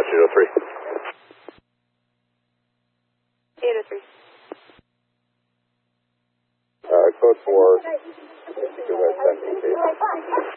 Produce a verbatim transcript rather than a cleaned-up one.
eight oh three. eight oh three. Uh, code four, give us ten feet.